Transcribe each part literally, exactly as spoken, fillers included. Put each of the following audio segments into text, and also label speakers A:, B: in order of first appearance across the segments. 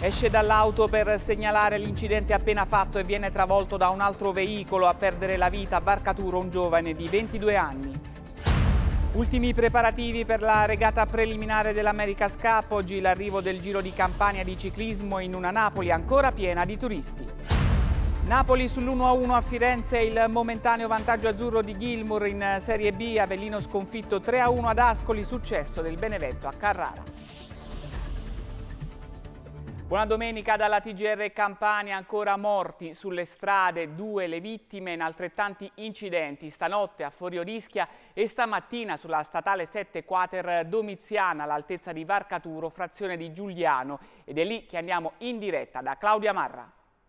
A: Esce dall'auto per segnalare l'incidente appena fatto e viene travolto da un altro veicolo. A perdere la vita a Varcaturo un giovane di ventidue anni. Ultimi preparativi per la regata preliminare dell'America's Cup. Oggi l'arrivo del Giro di Campania di ciclismo in una Napoli ancora piena di turisti. Napoli sull'uno a uno a Firenze, il momentaneo vantaggio azzurro di Gilmour in Serie B. Avellino sconfitto tre a uno ad Ascoli, successo del Benevento a Carrara. Buona domenica dalla T G R Campania. Ancora morti sulle strade, due le vittime in altrettanti incidenti stanotte a Foriorischia e stamattina sulla statale sette Quater Domiziana all'altezza di Varcaturo, frazione di Giuliano, ed è lì che andiamo in diretta da Claudia Marra.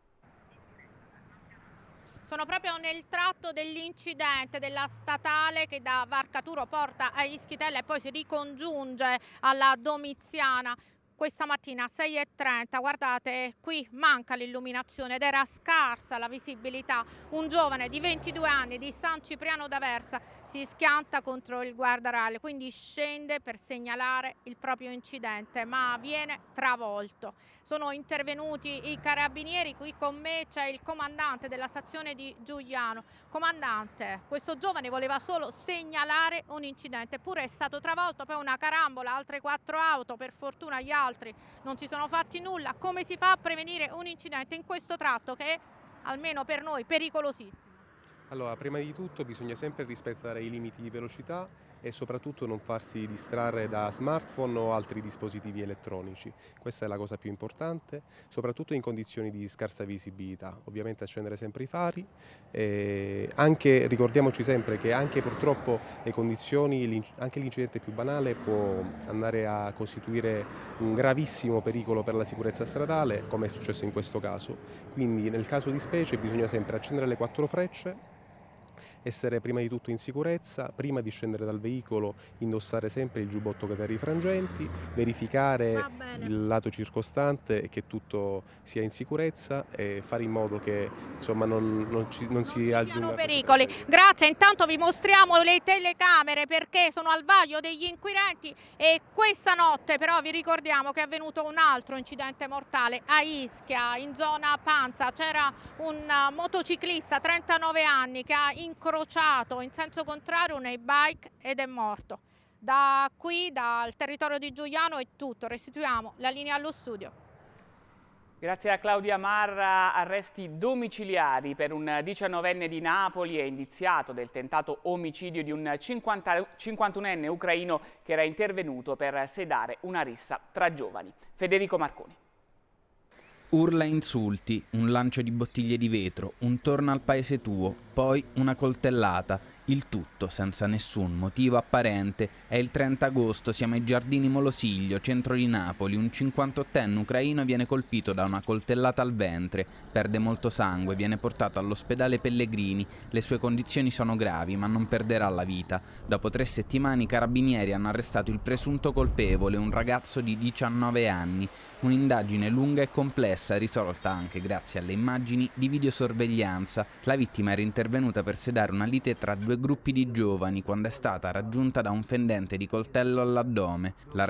B: Sono proprio nel tratto dell'incidente della statale che da Varcaturo porta a Ischitella e poi si ricongiunge alla Domiziana. Questa mattina sei e trenta, guardate, qui manca l'illuminazione ed era scarsa la visibilità. Un giovane di ventidue anni di San Cipriano d'Aversa si schianta contro il guardarale, quindi scende per segnalare il proprio incidente, ma viene travolto. Sono intervenuti i carabinieri, qui con me c'è il comandante della stazione di Giuliano. Comandante, questo giovane voleva solo segnalare un incidente, eppure è stato travolto, poi una carambola, altre quattro auto, per fortuna gli altri non si sono fatti nulla. Come si fa a prevenire un incidente in questo tratto che è, almeno per noi, pericolosissimo?
C: Allora, prima di tutto bisogna sempre rispettare i limiti di velocità e soprattutto non farsi distrarre da smartphone o altri dispositivi elettronici. Questa è la cosa più importante, soprattutto in condizioni di scarsa visibilità. Ovviamente accendere sempre i fari, e anche, ricordiamoci sempre che anche purtroppo le condizioni, anche l'incidente più banale può andare a costituire un gravissimo pericolo per la sicurezza stradale, come è successo in questo caso. Quindi nel caso di specie bisogna sempre accendere le quattro frecce, essere prima di tutto in sicurezza, prima di scendere dal veicolo indossare sempre il giubbotto per i frangenti, verificare il lato circostante e che tutto sia in sicurezza e fare in modo che insomma non, non, ci, non si aggiungano
B: pericoli. Grazie, intanto vi mostriamo le telecamere perché sono al vaglio degli inquirenti e questa notte però vi ricordiamo che è avvenuto un altro incidente mortale a Ischia, in zona Panza. C'era un motociclista trentanove anni che ha incrociato in senso contrario un e-bike ed è morto. Da qui, dal territorio di Giuliano, è tutto. Restituiamo la linea allo studio.
A: Grazie a Claudia Marra. Arresti domiciliari per un diciannovenne di Napoli e indiziato del tentato omicidio di un cinquantunenne ucraino che era intervenuto per sedare una rissa tra giovani. Federico Marconi.
D: Urla e insulti, un lancio di bottiglie di vetro, un torno al paese tuo, poi una coltellata, il tutto senza nessun motivo apparente. È il trenta agosto, siamo ai Giardini Molosiglio, centro di Napoli. Un cinquantottenne ucraino viene colpito da una coltellata al ventre, perde molto sangue, viene portato all'ospedale Pellegrini. Le sue condizioni sono gravi, ma non perderà la vita. Dopo tre settimane i carabinieri hanno arrestato il presunto colpevole, un ragazzo di diciannove anni. Un'indagine lunga e complessa, risolta anche grazie alle immagini di videosorveglianza. La vittima era intervenuta per sedare una lite tra due gruppi di giovani quando è stata raggiunta da un fendente di coltello all'addome. La